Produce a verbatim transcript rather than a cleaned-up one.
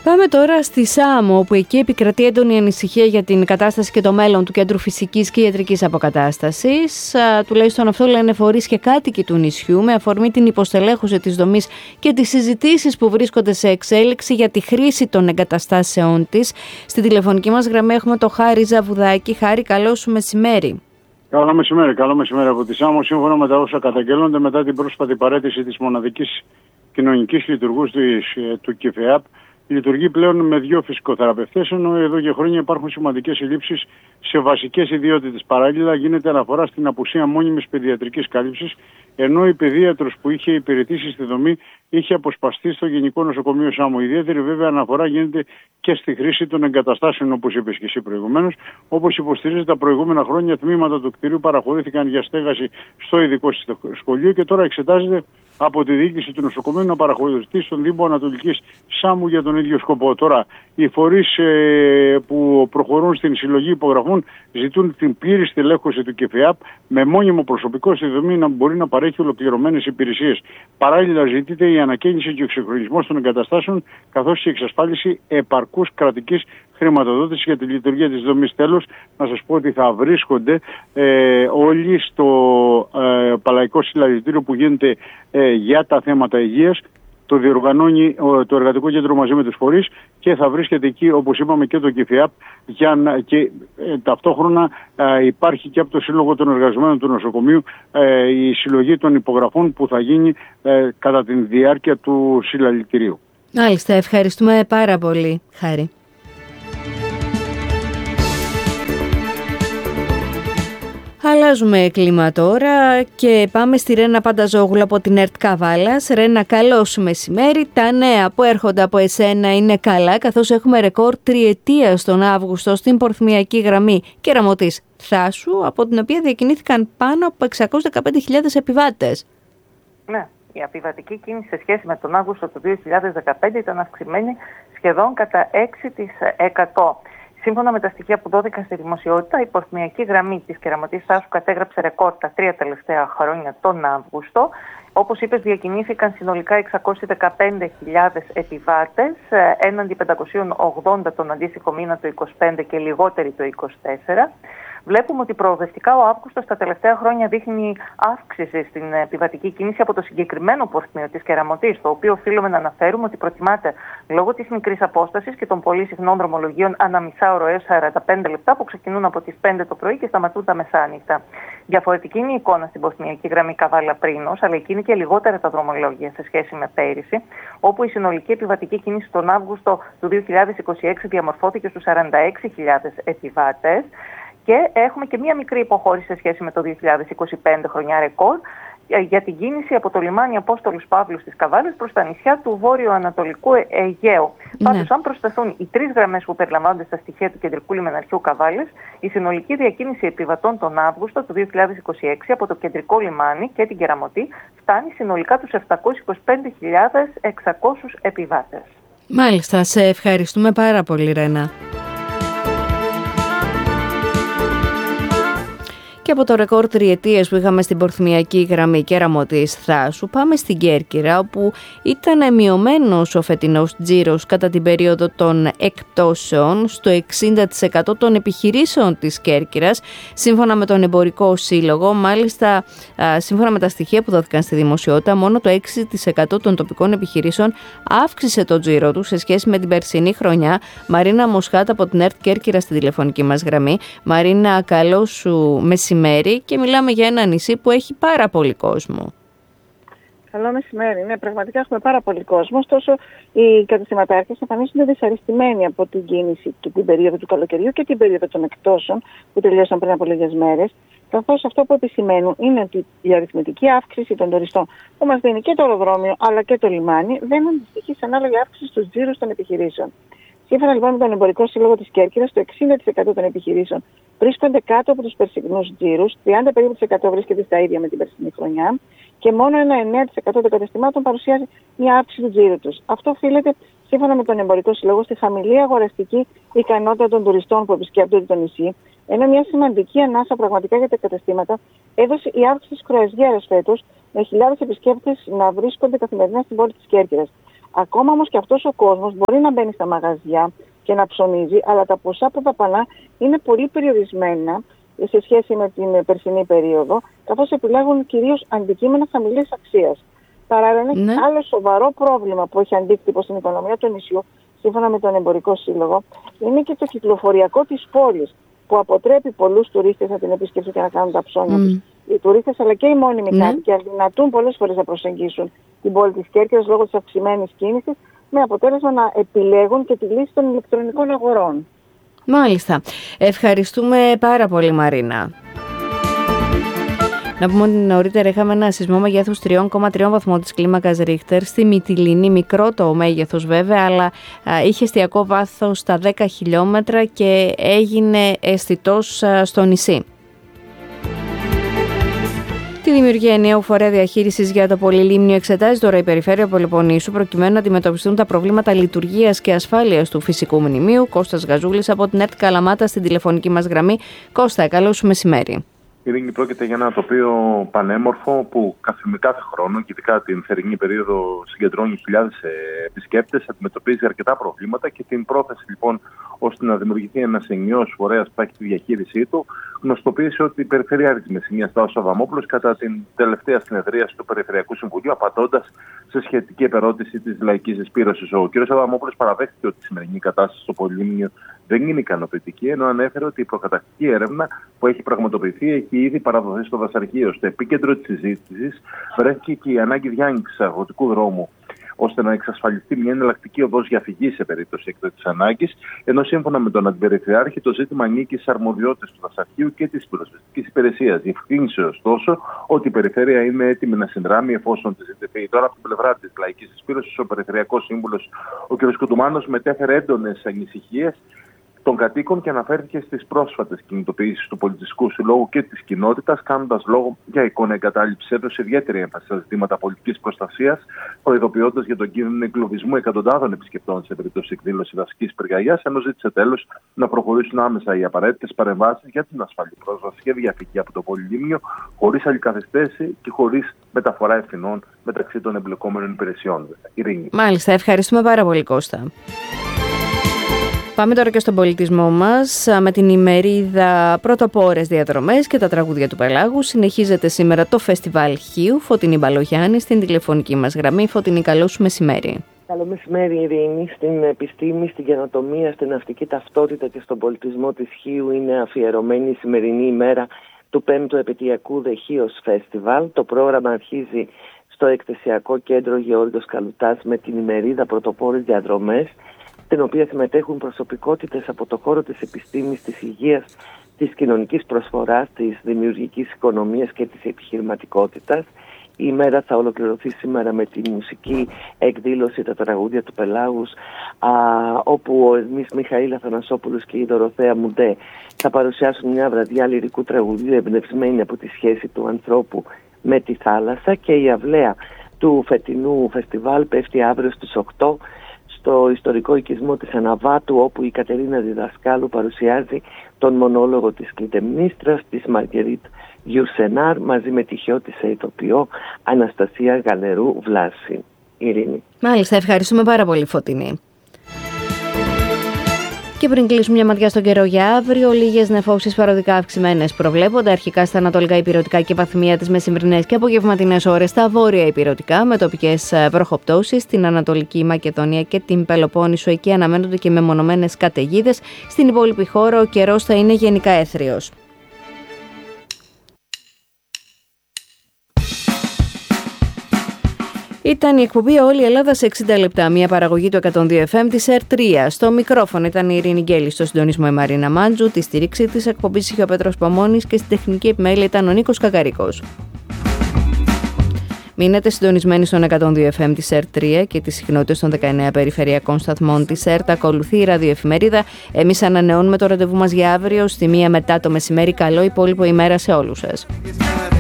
Πάμε τώρα στη Σάμο, όπου εκεί επικρατεί έντονη ανησυχία για την κατάσταση και το μέλλον του Κέντρου Φυσικής και Ιατρικής Αποκατάστασης. Α, τουλάχιστον αυτό λένε φορείς και κάτοικοι του νησιού, με αφορμή την υποστελέχωση της δομής και τις συζητήσεις που βρίσκονται σε εξέλιξη για τη χρήση των εγκαταστάσεών της. Στη τηλεφωνική μας γραμμή έχουμε το Χάρη Ζαβουδάκη. Χάρη, καλό σου μεσημέρι. Καλό μεσημέρι, καλό μεσημέρι από τη Σάμο. Σύμφωνα με τα όσα καταγγέλλονται μετά την πρόσφατη παραίτηση της μοναδικής κοινωνικής λειτουργούς του ΚΕΦΕΑΠ, λειτουργεί πλέον με δύο φυσικοθεραπευτές, ενώ εδώ και χρόνια υπάρχουν σημαντικές ελλείψεις σε βασικές ιδιότητες. Παράλληλα, γίνεται αναφορά στην απουσία μόνιμης παιδιατρικής κάλυψης, ενώ η παιδίατρος που είχε υπηρετήσει στη δομή είχε αποσπαστεί στο Γενικό Νοσοκομείο Σάμο. Ιδιαίτερη βέβαια αναφορά γίνεται και στη χρήση των εγκαταστάσεων, όπως είπες και εσύ προηγουμένως. Όπως υποστηρίζει, τα προηγούμενα χρόνια τμήματα του κτηρίου παραχωρήθηκαν για στέγαση στο ειδικό σχολείο και τώρα εξετάζεται από τη διοίκηση του νοσοκομείου να παραχωρηθεί στον Δήμο Ανατολικής Σάμου για τον ίδιο σκοπό. Τώρα, οι φορείς ε, που προχωρούν στην συλλογή υπογραφών ζητούν την πλήρη στελέχωση του ΚΕΦΕΑΠ με μόνιμο προσωπικό στη δομή να μπορεί να παρέχει ολοκληρωμένες υπηρεσίες. Παράλληλα, ζητείται η ανακαίνιση και ο εξυγχρονισμός των εγκαταστάσεων, καθώς και η εξασφάλιση επαρκούς κρατικής χρηματοδότηση για τη λειτουργία της δομής. Τέλος, να σας πω ότι θα βρίσκονται ε, όλοι στο ε, Παλαϊκό Συλλαλητήριο που γίνεται ε, για τα θέματα υγείας. Το διοργανώνει το Εργατικό Κέντρο μαζί με τους φορείς και θα βρίσκεται εκεί, όπως είπαμε, και το ΚΕΦΕΑΠ, για να, και ε, ταυτόχρονα ε, υπάρχει και από το Σύλλογο των Εργαζομένων του Νοσοκομείου ε, η συλλογή των υπογραφών που θα γίνει ε, κατά τη διάρκεια του συλλαλητηρίου. Μάλιστα, ευχαριστούμε πάρα πολύ, Χάρη. Αλλάζουμε κλίμα τώρα και πάμε στη Ρένα Πανταζόγλου από την ΕΡΤ Καβάλας. Ρένα, καλό σου μεσημέρι. Τα νέα που έρχονται από εσένα είναι καλά, καθώς έχουμε ρεκόρ τριετίας τον Αύγουστο στην πορθμιακή γραμμή Κεραμωτής Θάσου, από την οποία διακινήθηκαν πάνω από εξακόσιες δεκαπέντε χιλιάδες επιβάτες. Ναι, η επιβατική κίνηση σε σχέση με τον Αύγουστο του δύο χιλιάδες δεκαπέντε ήταν αυξημένη σχεδόν κατά έξι τοις εκατό. Σύμφωνα με τα στοιχεία που δόθηκαν στη δημοσιότητα, η πορθμιακή γραμμή της Κεραμωτής Θάσου κατέγραψε ρεκόρ τα τρία τελευταία χρόνια τον Αύγουστο. Όπως είπες, διακινήθηκαν συνολικά εξακόσιες δεκαπέντε χιλιάδες επιβάτες, έναντι πεντακόσιους ογδόντα τον αντίστοιχο μήνα το είκοσι πέντε και λιγότεροι το είκοσι τέσσερα. Βλέπουμε ότι προοδευτικά ο Αύγουστος τα τελευταία χρόνια δείχνει αύξηση στην επιβατική κίνηση από το συγκεκριμένο πορθμίο της Κεραμωτής, το οποίο οφείλουμε να αναφέρουμε ότι προτιμάται λόγω της μικρής απόστασης και των πολύ συχνών δρομολογίων ανά μισάωρο έως σαράντα πέντε λεπτά που ξεκινούν από τις πέντε το πρωί και σταματούν τα μεσάνυχτα. Διαφορετική είναι η εικόνα στην πορθμιακή γραμμή Καβάλα-Πρίνος, αλλά εκεί είναι και λιγότερα τα δρομολόγια σε σχέση με πέρυσι, όπου η συνολική επιβατική κίνηση τον Αύγουστο του δύο χιλιάδες είκοσι έξι διαμορφώθηκε στους σαράντα έξι χιλιάδες επιβάτες. Και έχουμε και μία μικρή υποχώρηση σε σχέση με το δύο χιλιάδες είκοσι πέντε, χρονιά ρεκόρ, για την κίνηση από το λιμάνι Απόστολους Παύλου στις Καβάλες προς τα νησιά του βόρειο-ανατολικού Αιγαίου. Ναι. Πάντως, αν προσθεθούν οι τρεις γραμμές που περιλαμβάνονται στα στοιχεία του Κεντρικού Λιμεναρχείου Καβάλες, η συνολική διακίνηση επιβατών τον Αύγουστο του δύο χιλιάδες είκοσι έξι από το κεντρικό λιμάνι και την Κεραμωτή φτάνει συνολικά τους επτακόσιες είκοσι πέντε χιλιάδες εξακόσιους επιβάτες. Μάλιστα, σε ευχαριστούμε πάρα πολύ, Ρένα. Και από το ρεκόρ τριετίας που είχαμε στην πορθμιακή γραμμή Κεραμωτής Θάσου, πάμε στην Κέρκυρα, όπου ήταν μειωμένος ο φετινός τζίρος κατά την περίοδο των εκπτώσεων στο εξήντα τοις εκατό των επιχειρήσεων της Κέρκυρας, σύμφωνα με τον Εμπορικό Σύλλογο. Μάλιστα, σύμφωνα με τα στοιχεία που δόθηκαν στη δημοσιότητα, μόνο το έξι τοις εκατό των τοπικών επιχειρήσεων αύξησε το τζίρο του σε σχέση με την περσινή χρονιά. Μαρίνα Μοσχάτα από την ΕΡΤ Κέρκυρα στη τηλεφωνική μας γραμμή. Μαρίνα, καλό σου μεσημέρι. Και μιλάμε για ένα νησί που έχει πάρα πολύ κόσμο. Καλό μεσημέρι. Ναι, πραγματικά έχουμε πάρα πολύ κόσμο. Ωστόσο, οι καταστηματάρχες εμφανίζονται δυσαρεστημένοι από την κίνηση και την περίοδο του καλοκαιριού και την περίοδο των εκπτώσεων που τελειώσαν πριν από λίγες μέρες. Καθώς αυτό που επισημαίνουν είναι ότι η αριθμητική αύξηση των τουριστών που μας δίνει και το αεροδρόμιο αλλά και το λιμάνι δεν αντιστοιχεί σε ανάλογη αύξηση στους τζίρους των επιχειρήσεων. Σύμφωνα λοιπόν με τον Εμπορικό Σύλλογο της Κέρκυρας, το εξήντα τοις εκατό των επιχειρήσεων βρίσκονται κάτω από τους περσινούς τζίρους, τριάντα περίπου τοις εκατό βρίσκεται στα ίδια με την περσινή χρονιά και μόνο ένα εννέα τοις εκατό των καταστημάτων παρουσιάζει μια αύξηση του τζίρου τους. Αυτό οφείλεται, σύμφωνα με τον Εμπορικό Σύλλογο, στη χαμηλή αγοραστική ικανότητα των τουριστών που επισκέπτονται το νησί, ενώ μια σημαντική ανάσα πραγματικά για τα καταστήματα έδωσε η αύξηση της κρουαζιέρας φέτος, με χιλιάδες επισκέπτες να βρίσκονται καθημερινά στην πόλη της Κέρκυρας. Ακόμα όμως και αυτός ο κόσμος μπορεί να μπαίνει στα μαγαζιά και να ψωνίζει, αλλά τα ποσά που δαπανά είναι πολύ περιορισμένα σε σχέση με την περσινή περίοδο, καθώς επιλέγουν κυρίως αντικείμενα χαμηλής αξίας. Παράλληλα, ναι. άλλο σοβαρό πρόβλημα που έχει αντίκτυπο στην οικονομία του νησιού, σύμφωνα με τον Εμπορικό Σύλλογο, είναι και το κυκλοφοριακό της πόλης, που αποτρέπει πολλούς τουρίστες να την επισκεφτούν και να κάνουν τα ψώνια mm. τους. Οι τουρίστες αλλά και οι μόνιμοι mm. κάτοικοι αδυνατούν πολλές φορές να προσεγγίσουν την πόλη της Κέρκυρας λόγω της αυξημένης κίνησης, με αποτέλεσμα να επιλέγουν και τη λύση των ηλεκτρονικών αγορών. Μάλιστα. Ευχαριστούμε πάρα πολύ, Μαρίνα. Να πούμε ότι νωρίτερα είχαμε ένα σεισμό μεγέθους τρία κόμμα τρία βαθμών της κλίμακας Ρίχτερ στη Μυτιληνή, μικρό το μέγεθος βέβαια, αλλά α, είχε εστιακό βάθος στα δέκα χιλιόμετρα και έγινε αισθητός α, στο νησί. Τη δημιουργία ενιαίου φορέα διαχείρισης για το Πολυλίμνιο εξετάζει τώρα η Περιφέρεια Πελοποννήσου προκειμένου να αντιμετωπιστούν τα προβλήματα λειτουργίας και ασφάλειας του φυσικού μνημείου. Κώστας Γαζούλης από την ΕΡΤ Καλαμάτα στην τηλεφωνική μας γραμμή. Κώστα, καλό σου μεσημέρι. Ειρήνη, πρόκειται για ένα τοπίο πανέμορφο που κάθε χρόνο, και ειδικά την θερινή περίοδο, συγκεντρώνει χιλιάδες επισκέπτες, αντιμετωπίζει αρκετά προβλήματα και την πρόθεση λοιπόν ώστε να δημιουργηθεί ένας ενιαίος φορέας που θα έχει τη διαχείρισή του, γνωστοποίησε ότι η Περιφερειάρχης Μεσσηνίας Τάσος Αβαμόπουλος κατά την τελευταία συνεδρίαση του Περιφερειακού Συμβουλίου, απαντώντας σε σχετική επερώτηση της Λαϊκής Εισπύρωσης. Ο κ. Αβαμόπουλος παραδέχτηκε ότι η σημερινή κατάσταση στο Πολυλίμνιο δεν είναι ικανοποιητική, ενώ ανέφερε ότι η προκαταρκτική έρευνα που έχει πραγματοποιηθεί έχει ήδη παραδοθεί στο δασαρχείο. Στο επίκεντρο της συζήτησης βρέθηκε και η ανάγκη διάνοιξης αγροτικού δρόμου, ώστε να εξασφαλιστεί μια εναλλακτική οδός για φυγή σε περίπτωση έκτακτης ανάγκης, ενώ σύμφωνα με τον Αντιπεριφερειάρχη το ζήτημα ανήκει στις αρμοδιότητες του δασαρχείου και της πυροσβεστικής υπηρεσίας. Διευκρίνησε ωστόσο ότι η Περιφέρεια είναι έτοιμη να συνδράμει εφόσον τη ζητηθεί. Τώρα, από την πλευρά της Λαϊκής Εισπύρωσης, ο Περιφερειακός Σύμβουλος ο κ. Κουτουμάνος μετέφερε έντονες ανησυχίες των κατοίκων και αναφέρθηκε στις πρόσφατες κινητοποιήσεις του Πολιτιστικού Συλλόγου και της κοινότητας, κάνοντας λόγο για εικόνα εγκατάλειψης. Έδωσε ιδιαίτερη έμφαση στα ζητήματα πολιτικής προστασίας, προειδοποιώντας για τον κίνδυνο εγκλωβισμού εκατοντάδων επισκεπτών σε περίπτωση εκδήλωση δασικής πυρκαγιάς, ενώ ζήτησε τέλος να προχωρήσουν άμεσα οι απαραίτητες παρεμβάσεις για την ασφαλή πρόσβαση και διαφυγή από το Πολυλίμνιο, χωρίς αλληλκαθιστέση και χωρίς μεταφορά ευθυνών μεταξύ των εμπλεκόμενων υπηρεσιών. Ειρήνη. Μάλιστα, ευχαριστούμε πάρα πολύ, Κώστα. Πάμε τώρα και στον πολιτισμό μας με την ημερίδα Πρωτοπόρες Διαδρομές και τα τραγούδια του Πελάγου. Συνεχίζεται σήμερα το Φεστιβάλ Χίου. Φωτεινή Μπαλογιάννη στην τηλεφωνική μας γραμμή. Φωτεινή, καλό σου μεσημέρι. Καλό μεσημέρι, Ειρήνη. Στην επιστήμη, στην καινοτομία, στην ναυτική ταυτότητα και στον πολιτισμό της Χίου είναι αφιερωμένη η σημερινή ημέρα του πέμπτου επαιτειακού The Chios Festival. Το πρόγραμμα αρχίζει στο Εκθεσιακό Κέντρο Γεώργιος Καλουτάς με την ημερίδα Πρωτοπόρες Διαδρομές, στην οποία συμμετέχουν προσωπικότητες από το χώρο της επιστήμης, της υγείας, της κοινωνικής προσφοράς, της δημιουργικής οικονομίας και της επιχειρηματικότητας. Η ημέρα θα ολοκληρωθεί σήμερα με τη μουσική εκδήλωση «Τα τραγούδια του Πελάγους», α, όπου ο Ερμής Μιχαήλ Αθανασόπουλος και η Δωροθέα Μουντέ θα παρουσιάσουν μια βραδιά λυρικού τραγουδίου εμπνευσμένη από τη σχέση του ανθρώπου με τη θάλασσα, και η αυλαία του φετινού φεστιβάλ πέφτει αύριο στις οκτώ στο ιστορικό οικισμό της Αναβάτου, όπου η Κατερίνα Διδασκάλου παρουσιάζει τον μονόλογο της Κλητεμνίστρας της Μαργκερίτ Γιουρσενάρ μαζί με τη χιώτισσα ηθοποιό Αναστασία Γαλερού Βλάση. Ειρήνη. Μάλιστα, ευχαριστούμε πάρα πολύ, Φωτεινή. Και πριν κλείσουμε μια ματιά στον καιρό για αύριο, λίγες νεφώσεις παροδικά αυξημένες προβλέπονται αρχικά στα ανατολικά ηπειρωτικά και βαθμία τις μεσημβρινές και απογευματινές ώρες στα βόρεια ηπειρωτικά, με τοπικές βροχοπτώσεις στην Ανατολική Μακεδονία και την Πελοπόννησο. Εκεί αναμένονται και μεμονωμένες καταιγίδες. Στην υπόλοιπη χώρα ο καιρός θα είναι γενικά έθριος. Ήταν η εκπομπή «Όλη η Ελλάδα σε εξήντα λεπτά», μια παραγωγή του εκατόν δύο εφ εμ της ΕΡΤ τρία. Στο μικρόφωνο ήταν η Ειρήνη Γκέλη, στο συντονισμό η Μαρίνα Μάντζου, τη στήριξη της εκπομπής είχε ο Πέτρος Παμώνης και στην τεχνική επιμέλεια ήταν ο Νίκος Κακαρίκος. Μείνετε συντονισμένοι στον εκατόν δύο εφ εμ της ΕΡΤ τρία και τις συχνότητες των δεκαεννέα περιφερειακών σταθμών της ΕΡΤ. Ακολουθεί η ραδιοεφημερίδα. Εμείς ανανεώνουμε το ραντεβού μας για αύριο στη μία μετά το μεσημέρι. Καλό υπόλοιπο ημέρα σε όλους σας.